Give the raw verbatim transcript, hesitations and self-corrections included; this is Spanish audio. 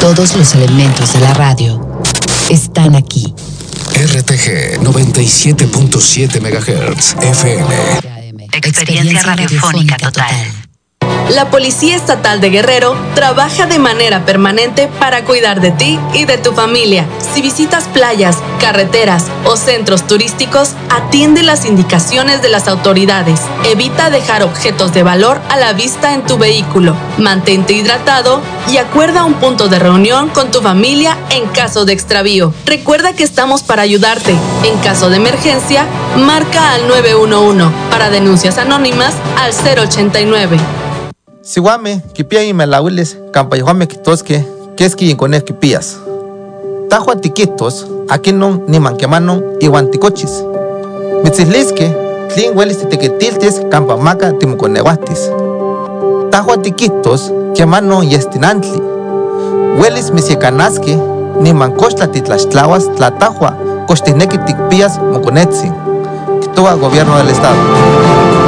Todos los elementos de la radio están aquí. R T G noventa y siete punto siete megahertz F M. Experiencia radiofónica total. La Policía Estatal de Guerrero trabaja de manera permanente para cuidar de ti y de tu familia. Si visitas playas, carreteras o centros turísticos, atiende las indicaciones de las autoridades. Evita dejar objetos de valor a la vista en tu vehículo. Mantente hidratado y acuerda un punto de reunión con tu familia en caso de extravío. Recuerda que estamos para ayudarte. En caso de emergencia, marca al nueve uno uno. Para denuncias anónimas, al cero ochenta y nueve. Siwame, kipia y melawiles, campayohame kitosque, keski y cone kipias. Tajua tiquitos, aquí no ni manquemanon y guanticochis. Mitzislisque, tlin huelis titequetiltes, campamaca timuconeguatis. Tajua tiquitos, quemano y estinantli. Huelis misiecanasque, ni mancochla titlachtlawas, tlatajua, costinequi ticpias moconetzi. Kitoa gobierno del estado.